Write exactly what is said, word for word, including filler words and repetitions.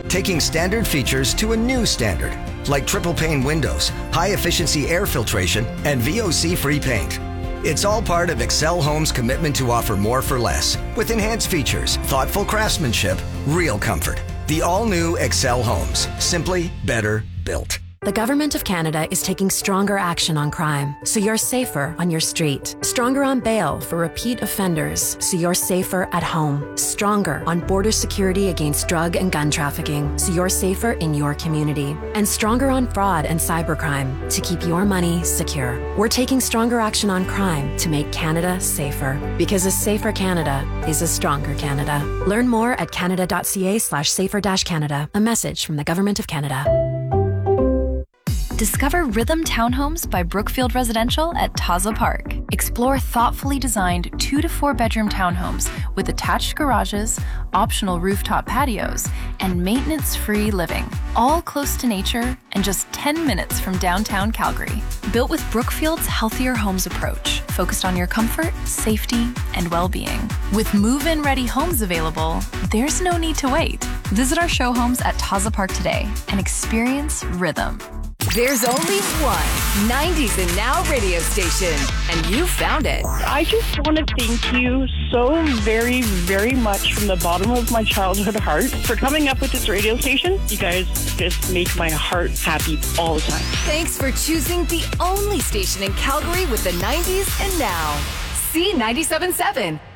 taking standard features to a new standard, like triple pane windows, high-efficiency air filtration, and V O C-free paint. It's all part of Excel Homes' commitment to offer more for less, with enhanced features, thoughtful craftsmanship, real comfort. The all-new Excel Homes, simply better built. The Government of Canada is taking stronger action on crime, so you're safer on your street. Stronger on bail for repeat offenders, so you're safer at home. Stronger on border security against drug and gun trafficking, so you're safer in your community. And stronger on fraud and cybercrime, to keep your money secure. We're taking stronger action on crime to make Canada safer. Because a safer Canada is a stronger Canada. Learn more at canada.ca slash safer dash Canada. A message from the Government of Canada. Discover Rhythm Townhomes by Brookfield Residential at Taza Park. Explore thoughtfully designed two to four bedroom townhomes with attached garages, optional rooftop patios, and maintenance-free living, all close to nature and just ten minutes from downtown Calgary. Built with Brookfield's Healthier Homes approach, focused on your comfort, safety, and well-being. With move-in ready homes available, there's no need to wait. Visit our show homes at Taza Park today and experience Rhythm. There's only one nineties and Now radio station, and you found it. I just want to thank you so very, very much from the bottom of my childhood heart for coming up with this radio station. You guys just make my heart happy all the time. Thanks for choosing the only station in Calgary with the nineties and Now. C ninety-seven point seven.